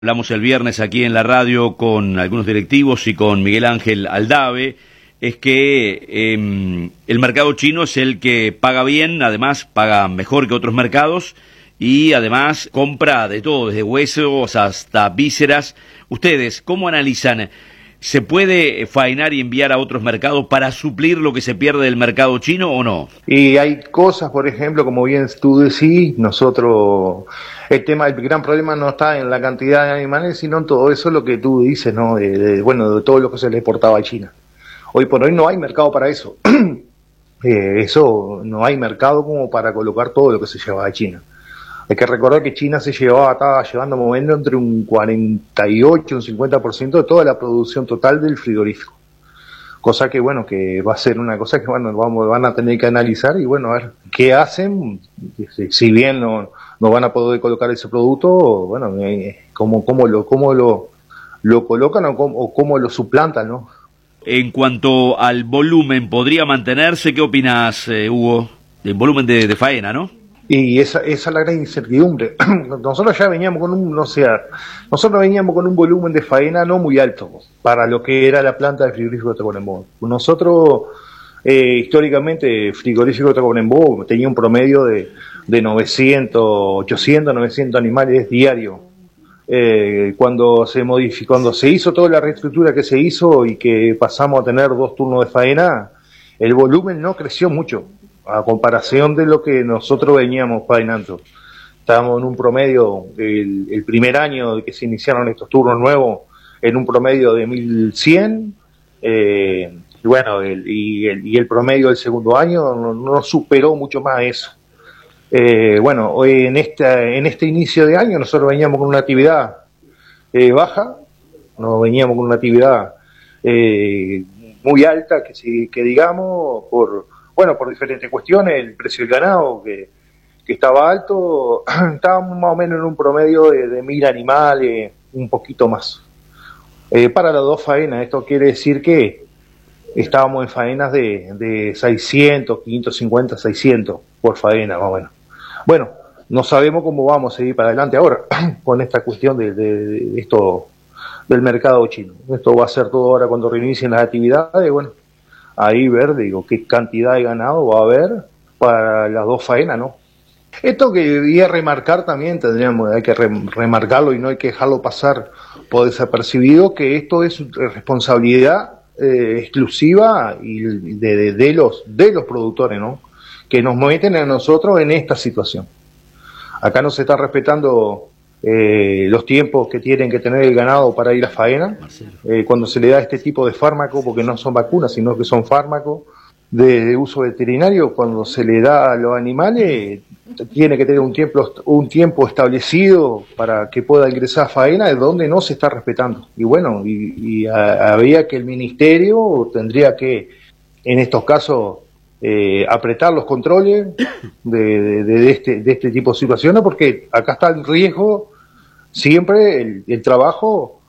Hablamos el viernes aquí en la radio con algunos directivos y con Miguel Ángel Aldave, es que el mercado chino es el que paga bien, además paga mejor que otros mercados y además compra de todo, desde huesos hasta vísceras. Ustedes, ¿cómo analizan? ¿Se puede faenar y enviar a otros mercados para suplir lo que se pierde del mercado chino o no? Y hay cosas, por ejemplo, como bien tú decís, nosotros, el gran problema no está en la cantidad de animales, sino en todo eso lo que tú dices, ¿no? De todo lo que se le exportaba a China. Hoy por hoy no hay mercado para eso. Eso, no hay mercado como para colocar todo lo que se llevaba a China. Hay que recordar que China estaba llevando moviendo entre un 48 y un 50% de toda la producción total del frigorífico. Cosa que, bueno, que va a ser una cosa que, bueno, van a tener que analizar y, bueno, a ver qué hacen. Si bien no van a poder colocar ese producto, bueno, cómo lo colocan o cómo lo suplantan, ¿no? En cuanto al volumen, ¿podría mantenerse? ¿Qué opinas, Hugo? El volumen de faena, ¿no? Y esa es la gran incertidumbre. Nosotros ya veníamos con un volumen de faena no muy alto para lo que era la planta de frigorífico de Tacuarembó. Nosotros, históricamente, frigorífico de Tacuarembó tenía un promedio de 800, 900 animales diarios. Cuando se hizo toda la reestructura que se hizo y que pasamos a tener 2 turnos de faena, el volumen no creció mucho a comparación de lo que nosotros veníamos faenando. Estábamos en un promedio, el primer año de que se iniciaron estos turnos nuevos, en un promedio de 1100, y bueno, el promedio del segundo año no superó mucho más eso. Bueno, hoy en este inicio de año nosotros veníamos con una actividad baja, no veníamos con una actividad muy alta, que digamos, por diferentes cuestiones, el precio del ganado que estaba alto, estábamos más o menos en un promedio de 1000 animales, un poquito más. Para las 2 faenas, esto quiere decir que estábamos en faenas de 600, 550, 600 por faena, más o menos. Bueno, no sabemos cómo vamos a seguir para adelante ahora con esta cuestión de esto del mercado chino. Esto va a ser todo ahora cuando reinicien las actividades, bueno, ahí ver, qué cantidad de ganado va a haber para las 2 faenas, ¿no? Esto que quería remarcar también, hay que remarcarlo y no hay que dejarlo pasar por desapercibido, que esto es responsabilidad exclusiva y de los productores, ¿no? Que nos meten a nosotros en esta situación. Acá no se está respetando los tiempos que tienen que tener el ganado para ir a faena, cuando se le da este tipo de fármaco, porque no son vacunas, sino que son fármacos de uso veterinario, cuando se le da a los animales, tiene que tener un tiempo establecido para que pueda ingresar a faena, de donde no se está respetando. Y bueno, habría que el ministerio tendría que, en estos casos, apretar los controles de este tipo de situaciones, porque acá está el riesgo siempre el trabajo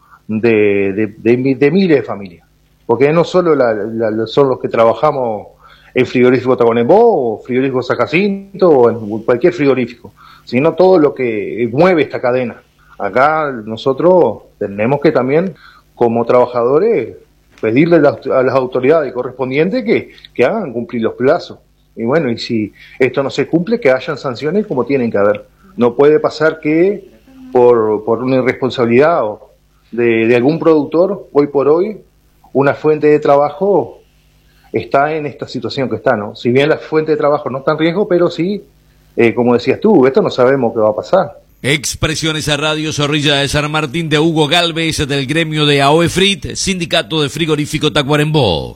de miles de familias, porque no solo son los que trabajamos en frigorífico Tacuarembó o frigorífico San Jacinto o en cualquier frigorífico, sino todo lo que mueve esta cadena. Acá nosotros tenemos que también, como trabajadores, pedirle a las autoridades correspondientes que hagan cumplir los plazos. Y bueno, y si esto no se cumple, que hayan sanciones como tienen que haber. No puede pasar que por una irresponsabilidad de algún productor, hoy por hoy, una fuente de trabajo está en esta situación que está, ¿no? Si bien la fuente de trabajo no está en riesgo, pero sí, como decías tú, esto no sabemos qué va a pasar. Expresiones a Radio Zorrilla de San Martín de Hugo Galvez del gremio de AOEFRIT, Sindicato de Frigorífico Tacuarembó.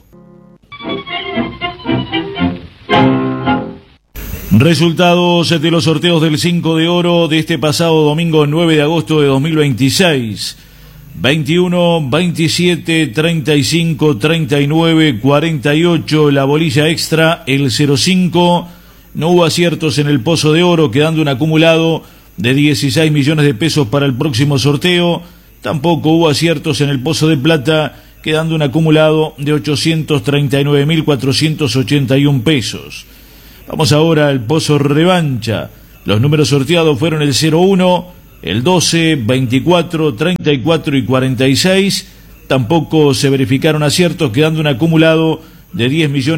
Resultados de los sorteos del 5 de oro de este pasado domingo 9 de agosto de 2026. 21, 27, 35, 39, 48, la bolilla extra, el 05. No hubo aciertos en el pozo de oro, quedando un acumulado de 16 millones de pesos para el próximo sorteo. Tampoco hubo aciertos en el pozo de plata, quedando un acumulado de 839.481 pesos. Vamos ahora al pozo revancha. Los números sorteados fueron el 01, el 12, 24, 34 y 46. Tampoco se verificaron aciertos, quedando un acumulado de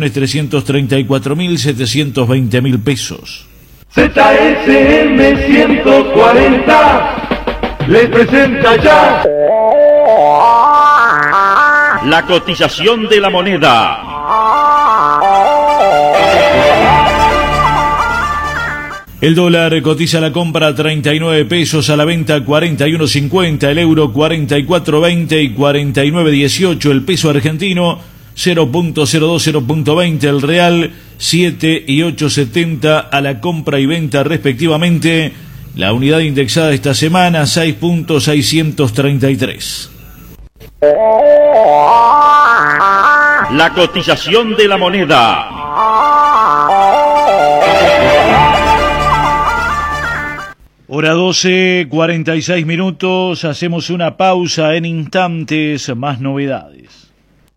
10.334.720.000 pesos. ZSM 140 les presenta ya la cotización de la moneda. El dólar cotiza a la compra a 39 pesos, a la venta 41.50, el euro 44.20 y 49.18, el peso argentino 0.02, 0.20, el real 7 y 8.70 a la compra y venta respectivamente. La unidad indexada esta semana 6.633. La cotización de la moneda. Hora 12, 46 minutos, hacemos una pausa, en instantes más novedades.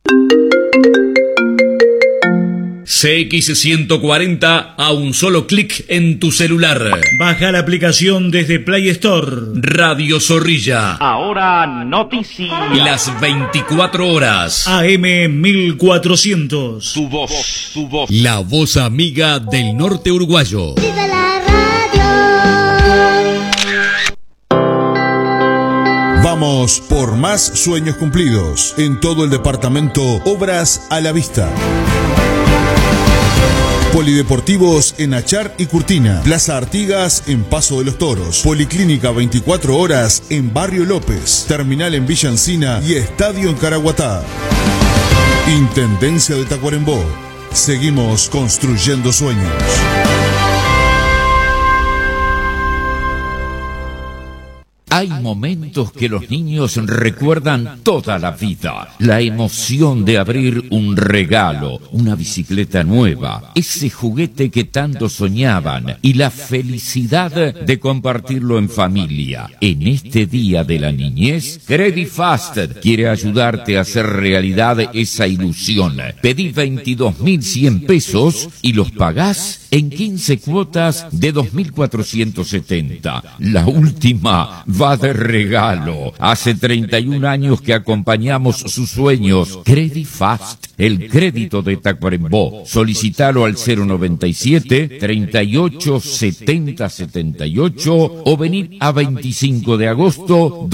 CX140 a un solo clic en tu celular. Baja la aplicación desde Play Store. Radio Zorrilla. Ahora noticias. Las 24 horas. AM 1400. Tu voz, tu voz. La voz amiga del norte uruguayo. ¡Viva la radio! Vamos por más sueños cumplidos. En todo el departamento, obras a la vista. Polideportivos en Achar y Curtina, Plaza Artigas en Paso de los Toros, Policlínica 24 horas en Barrio López, Terminal en Villa Encina y Estadio en Caraguatá. Intendencia de Tacuarembó. Seguimos construyendo sueños. Hay momentos que los niños recuerdan toda la vida. La emoción de abrir un regalo, una bicicleta nueva, ese juguete que tanto soñaban y la felicidad de compartirlo en familia. En este Día de la Niñez, Credifast quiere ayudarte a hacer realidad esa ilusión. Pedí 22.100 pesos y los pagás en 15 cuotas de 2.470. La última va de regalo. Hace 31 años que acompañamos sus sueños. Credifast, el crédito de Tacuarembó. Solicitalo al 097 38 70 78 o venid a 25 de agosto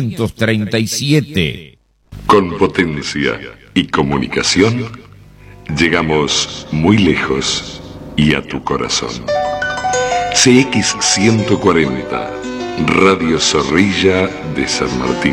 237. Con potencia y comunicación llegamos muy lejos y a tu corazón. CX140, Radio Zorrilla de San Martín.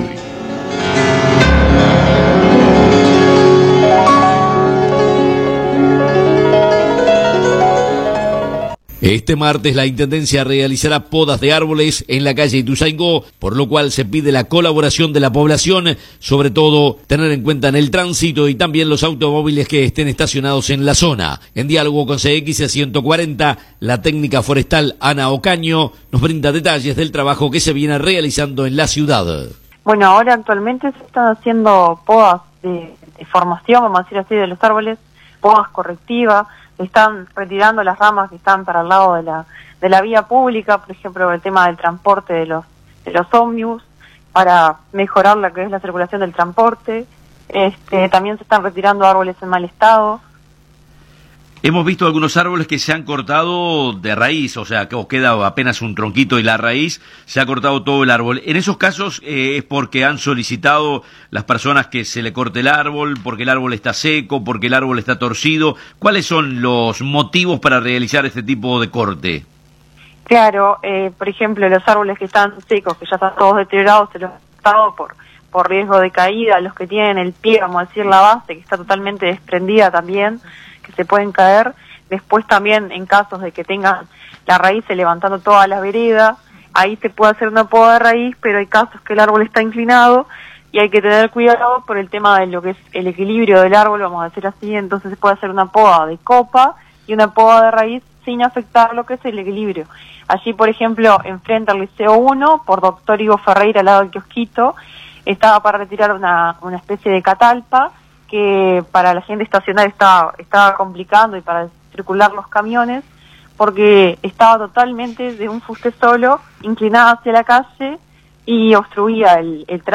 Este martes la Intendencia realizará podas de árboles en la calle Ituzaingó, por lo cual se pide la colaboración de la población, sobre todo tener en cuenta en el tránsito y también los automóviles que estén estacionados en la zona. En diálogo con CX140, la técnica forestal Ana Ocaño nos brinda detalles del trabajo que se viene realizando en la ciudad. Bueno, ahora actualmente se están haciendo podas de formación, vamos a decir así, de los árboles, podas correctivas. Están retirando las ramas que están para el lado de la vía pública, por ejemplo, el tema del transporte de los ómnibus, para mejorar lo que es la circulación del transporte. También se están retirando árboles en mal estado. Hemos visto algunos árboles que se han cortado de raíz, o sea, que os queda apenas un tronquito y la raíz se ha cortado todo el árbol. En esos casos es porque han solicitado las personas que se le corte el árbol, porque el árbol está seco, porque el árbol está torcido. ¿Cuáles son los motivos para realizar este tipo de corte? Claro, por ejemplo, los árboles que están secos, que ya están todos deteriorados, se los han cortado por riesgo de caída, los que tienen el pie, vamos a decir, la base, que está totalmente desprendida también, que se pueden caer. Después también en casos de que tengan la raíz levantando toda la vereda, ahí se puede hacer una poda de raíz, pero hay casos que el árbol está inclinado y hay que tener cuidado por el tema de lo que es el equilibrio del árbol, vamos a decir así. Entonces se puede hacer una poda de copa y una poda de raíz sin afectar lo que es el equilibrio. Allí, por ejemplo, enfrente al Liceo 1, por Doctor Ivo Ferreira, al lado del kiosquito, estaba para retirar una especie de catalpa que para la gente estacionaria estaba complicando y para circular los camiones. porque estaba totalmente de un fuste solo, inclinada hacia la calle y obstruía el tránsito.